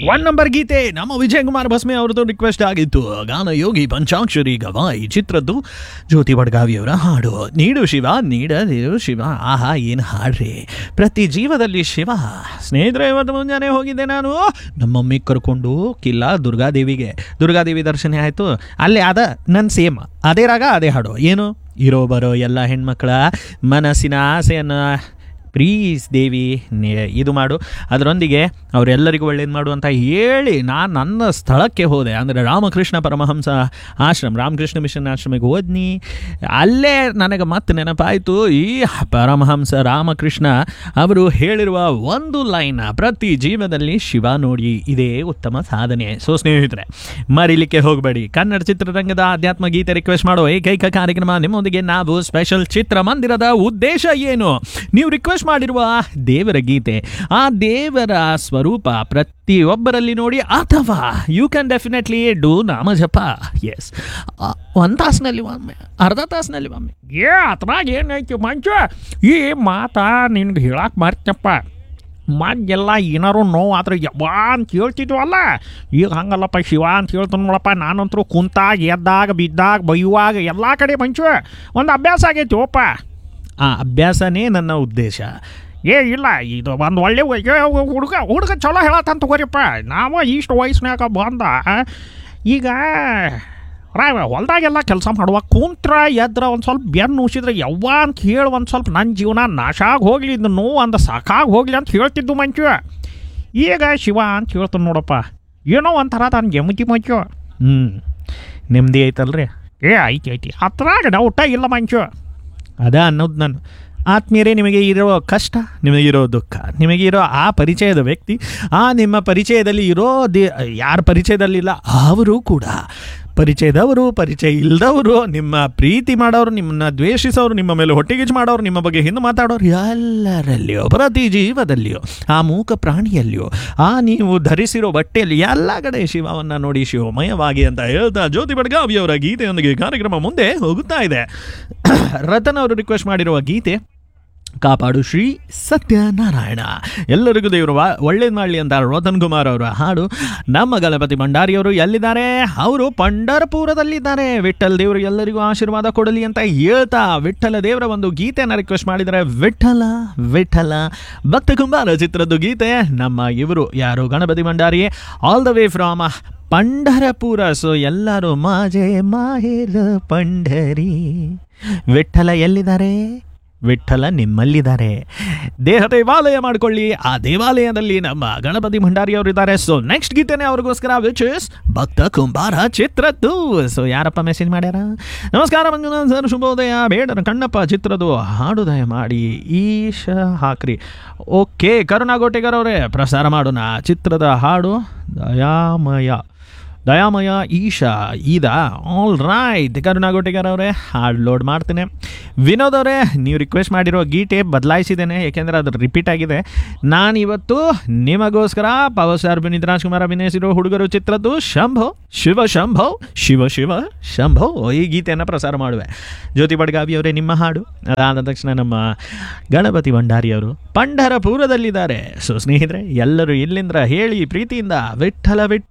One number ಗೀತೆ ನಮ್ಮ ವಿಜಯ್ ಕುಮಾರ್ ಭಸ್ಮೆ ಅವ್ರದ್ದು request ಆಗಿತ್ತು. ಗಾನ ಯೋಗಿ ಪಂಚಾಕ್ಷರಿ ಗವಾಯಿ ಚಿತ್ರದ್ದು ಜ್ಯೋತಿ ಬಡ್ಗಾವಿಯವರ ಹಾಡು. ನೀಡು ಶಿವ ನೀಡದಿರು ಶಿವ. ಆಹಾ ಏನು ಹಾಡ್ರಿ. ಪ್ರತಿ ಜೀವದಲ್ಲಿ ಶಿವ. ಸ್ನೇಹಿತರೆ, ಇವತ್ತು ಮುಂಜಾನೆ ಹೋಗಿದ್ದೆ ನಾನು ನಮ್ಮ ಮಮ್ಮಿ ಕರ್ಕೊಂಡು ಕಿಲ್ಲ ದುರ್ಗಾದೇವಿ ದರ್ಶನ ಆಯಿತು. ಅಲ್ಲೇ ನನ್ನ ಸೇಮ್ ಅದೇ ರಾಗ ಅದೇ ಹಾಡು. ಏನು ಇರೋ ಬರೋ ಎಲ್ಲ ಹೆಣ್ಮಕ್ಳ ಮನಸ್ಸಿನ ಆಸೆಯನ್ನು ಪ್ಲೀಸ್ ದೇವಿ ಇದು ಮಾಡು, ಅದರೊಂದಿಗೆ ಅವರೆಲ್ಲರಿಗೂ ಒಳ್ಳೇದು ಮಾಡು ಅಂತ ಹೇಳಿ ನಾನು ನನ್ನ ಸ್ಥಳಕ್ಕೆ ಹೋದೆ. ಅಂದರೆ ರಾಮಕೃಷ್ಣ ಪರಮಹಂಸ ಆಶ್ರಮ, ರಾಮಕೃಷ್ಣ ಮಿಷನ್ ಆಶ್ರಮಕ್ಕೆ ಹೋದ್ನಿ. ಅಲ್ಲೇ ನನಗೆ ಮತ್ತೆ ನೆನಪಾಯಿತು ಈ ಪರಮಹಂಸ ರಾಮಕೃಷ್ಣ ಅವರು ಹೇಳಿರುವ ಒಂದು ಲೈನ್, ಪ್ರತಿ ಜೀವನದಲ್ಲಿ ಶಿವ ನೋಡಿ, ಇದೇ ಉತ್ತಮ ಸಾಧನೆ. ಸೊ ಸ್ನೇಹಿತರೆ, ಮರಿಲಿಕ್ಕೆ ಹೋಗಬೇಡಿ. ಕನ್ನಡ ಚಿತ್ರರಂಗದ ಆಧ್ಯಾತ್ಮ ಗೀತೆ ರಿಕ್ವೆಸ್ಟ್ ಮಾಡೋ ಏಕೈಕ ಕಾರ್ಯಕ್ರಮ ನಿಮ್ಮೊಂದಿಗೆ ನಾವು ಸ್ಪೆಷಲ್ ಚಿತ್ರಮಂದಿರದ ಉದ್ದೇಶ ಏನು? ನೀವು ರಿಕ್ವೆಸ್ಟ್ ಮಾಡಿರುವ ದೇವರ ಗೀತೆ, ಆ ದೇವರ ಸ್ವರೂಪ ಪ್ರತಿಯೊಬ್ಬರಲ್ಲಿ ನೋಡಿ, ಅಥವಾ you can definitely do ನಾಮಜಪ. S, ಒಂದು ತಾಸಿನಲ್ಲಿ ಒಮ್ಮೆ, ಅರ್ಧ ತಾಸಿನಲ್ಲಿ ಒಮ್ಮೆ. ಅದ್ರಾಗ ಏನೈತಿ ಮಂಚ, ಈ ಮಾತಾ ನಿನ್ಗೆ ಹೇಳಕ್ಕೆ ಮರ್ತಪ್ಪ. ಮನೆಲ್ಲ ಏನಾರು ನೋವು ಆದ್ರೆ ಯವ್ವ ಅಂತ ಹೇಳ್ತಿದ್ವಲ್ಲ, ಈಗ ಹಂಗಲ್ಲಪ್ಪ, ಶಿವ ಅಂತ ಹೇಳ್ತಾನೆ ನೋಡಪ್ಪ. ನಾನಂತರೂ ಕುಂತಾಗ ಎದ್ದಾಗ ಬಿದ್ದಾಗ ಬೈಯುವಾಗ ಎಲ್ಲ ಕಡೆ ಮಂಚು ಒಂದು ಅಭ್ಯಾಸ ಆಗೈತಿ ಓಪ. ಆ ಅಭ್ಯಾಸನೇ ನನ್ನ ಉದ್ದೇಶ. ಇಲ್ಲ ಇದು ಒಂದು ಒಳ್ಳೆ ಹುಡುಗ ಚಲೋ ಹೇಳತ್ತಂತ ತಗೋರಿಪ್ಪ. ನಾವು ಇಷ್ಟು ವಯಸ್ಸಿನಾಗ ಬಂದ ಈಗ ಹೊಲ್ದಾಗೆಲ್ಲ ಕೆಲಸ ಮಾಡುವಾಗ ಕುಂತ್ರ ಎದ್ರ ಒಂದು ಸ್ವಲ್ಪ ಬೆನ್ನು ಉಸಿದ್ರೆ ಯವ್ವ ಅಂತ ಹೇಳಿ ಒಂದು ಸ್ವಲ್ಪ ನನ್ನ ಜೀವನ ನಾಶ ಆಗಿ ಹೋಗಲಿ, ಇದು ನೋವು ಅಂದ ಸಾಕಾಗಿ ಹೋಗಲಿ ಅಂತ ಹೇಳ್ತಿದ್ದು ಮಂಚು. ಈಗ ಶಿವ ಅಂತ ಹೇಳ್ತಾನೆ ನೋಡಪ್ಪ, ಏನೋ ಒಂಥರ ತನ್ನ ಗೆಮತಿ ಮಂಚು. ನೆಮ್ಮದಿ ಐತಲ್ರಿ? ಐತಿ ಅದ್ರಾಗ ಡೌಟ ಇಲ್ಲ ಮಂಚು. ಅದ ಅನ್ನೋದು ನಾನು ಆತ್ಮೀಯರೇ, ನಿಮಗೆ ಇರೋ ಕಷ್ಟ, ನಿಮಗಿರೋ ದುಃಖ, ನಿಮಗಿರೋ ಆ ಪರಿಚಯದ ವ್ಯಕ್ತಿ, ಆ ನಿಮ್ಮ ಪರಿಚಯದಲ್ಲಿ ಇರೋ ಯಾರ ಪರಿಚಯದಲ್ಲಿಲ್ಲ ಅವರು ಕೂಡ, ಪರಿಚಯದವರು, ಪರಿಚಯ ಇಲ್ಲದವರು, ನಿಮ್ಮ ಪ್ರೀತಿ ಮಾಡೋರು, ನಿಮ್ಮನ್ನ ದ್ವೇಷಿಸೋರು, ನಿಮ್ಮ ಮೇಲೆ ಹೊಟ್ಟೆಗಿಚ್ಚು ಮಾಡೋರು, ನಿಮ್ಮ ಬಗ್ಗೆ ಹಿಂದೆ ಮಾತಾಡೋರು, ಎಲ್ಲರಲ್ಲಿಯೋ, ಪ್ರತಿ ಜೀವದಲ್ಲಿಯೋ, ಆ ಮೂಕ ಪ್ರಾಣಿಯಲ್ಲಿಯೋ, ಆ ನೀವು ಧರಿಸಿರೋ ಬಟ್ಟೆಯಲ್ಲಿ ಎಲ್ಲ ಕಡೆ ಶಿವವನ್ನು ನೋಡಿ ಶಿವಮಯವಾಗಿ ಅಂತ ಹೇಳ್ತಾ ಜ್ಯೋತಿ ಬಡ್ಗಾವಿಯವರ ಗೀತೆಯೊಂದಿಗೆ ಕಾರ್ಯಕ್ರಮ ಮುಂದೆ ಹೋಗುತ್ತಾ ಇದೆ. ರತನ್ ಅವರು ರಿಕ್ವೆಸ್ಟ್ ಮಾಡಿರುವ ಗೀತೆ ಕಾಪಾಡು ಶ್ರೀ ಸತ್ಯನಾರಾಯಣ. ಎಲ್ಲರಿಗೂ ದೇವರು ಒಳ್ಳೇದು ಮಾಡಲಿ ಅಂತ ರತನ್ ಕುಮಾರ್ ಅವರ ಹಾಡು. ನಮ್ಮ ಗಣಪತಿ ಭಂಡಾರಿಯವರು ಎಲ್ಲಿದ್ದಾರೆ? ಅವರು ಪಂಢರಪುರದಲ್ಲಿದ್ದಾರೆ. ವಿಠಲ್ ದೇವರು ಎಲ್ಲರಿಗೂ ಆಶೀರ್ವಾದ ಕೊಡಲಿ ಅಂತ ಹೇಳ್ತಾ ವಿಠಲ ದೇವರ ಒಂದು ಗೀತೆಯನ್ನು ರಿಕ್ವೆಸ್ಟ್ ಮಾಡಿದ್ದಾರೆ. ವಿಠಲ ವಿಠಲ ಭಕ್ತ ಕುಂಬಾರ ಚಿತ್ರದ್ದು ಗೀತೆ. ನಮ್ಮ ಇವರು ಯಾರು, Ganapati Bhandari, all the way from Pandharpur. So ಎಲ್ಲರೂ ಮಾಜೆ ಮಾಹಿರ ಪಂಢರಿ. ವಿಠಲ ಎಲ್ಲಿದ್ದಾರೆ? ವಿಠಲ ನಿಮ್ಮಲ್ಲಿದ್ದಾರೆ. ದೇಹ ದೇವಾಲಯ ಮಾಡಿಕೊಳ್ಳಿ, ಆ ದೇವಾಲಯದಲ್ಲಿ ನಮ್ಮ ಗಣಪತಿ ಭಂಡಾರಿಯವರು ಇದ್ದಾರೆ. ಸೊ ನೆಕ್ಸ್ಟ್ ಗೀತೆನೇ ಅವ್ರಿಗೋಸ್ಕರ, ವಿಚ್ ಇಸ್ ಭಕ್ತ ಕುಂಬಾರ ಚಿತ್ರದ್ದು. ಸೊ ಯಾರಪ್ಪ ಮೆಸೇಜ್ ಮಾಡ್ಯಾರ? ನಮಸ್ಕಾರ ಮಂಜುನಾಥ್ ಸರ್, ಶುಭೋದಯ. ಬೇಡರ ಕಣ್ಣಪ್ಪ ಚಿತ್ರದ್ದು ಹಾಡು ದಯ ಮಾಡಿ ಈಶ ಹಾಕ್ರಿ. ಓಕೆ, ಕರುಣಾ ಗೋಟೆಗರ್ ಅವರೇ ಪ್ರಸಾರ ಮಾಡೋಣ ಚಿತ್ರದ ಹಾಡು. ದಯಾಮಯ ಈಶಾ ಈದಾ. ಆಲ್ ರೈಟ್, ಕರುಣಾ ಗೋಟೆಗರ್ ಅವರೇ ಹಾಡು ಲೋಡ್ ಮಾಡ್ತೇನೆ. ವಿನೋದ್ ಅವರೇ, ನೀವು ರಿಕ್ವೆಸ್ಟ್ ಮಾಡಿರೋ ಗೀತೆ ಬದಲಾಯಿಸಿದ್ದೇನೆ, ಏಕೆಂದರೆ ಅದು ರಿಪೀಟ್ ಆಗಿದೆ. ನಾನಿವತ್ತು ನಿಮಗೋಸ್ಕರ ಪವರ್ ಸ್ಟಾರ್ ಪುನೀತ್ ರಾಜ್ಕುಮಾರ್ ಅಭಿನಯಿಸಿರೋ ಹುಡುಗರು ಚಿತ್ರದ್ದು ಶಂಭೋ ಶಿವ ಶಂಭೋ ಶಿವ ಶಿವ ಶಂಭೋ ಈ ಗೀತೆಯನ್ನು ಪ್ರಸಾರ ಮಾಡುವೆ. ಜ್ಯೋತಿ ಬಡ್ಗಾವಿಯವರೇ ನಿಮ್ಮ ಹಾಡು. ಅದಾದ ತಕ್ಷಣ ನಮ್ಮ ಗಣಪತಿ ಭಂಡಾರಿಯವರು ಪಂಢರಪುರದಲ್ಲಿದ್ದಾರೆ. ಸೊ ಸ್ನೇಹಿತರೆ, ಎಲ್ಲರೂ ಇಲ್ಲಿಂದ ಹೇಳಿ ಪ್ರೀತಿಯಿಂದ ವಿಠಲ ವಿಠಲ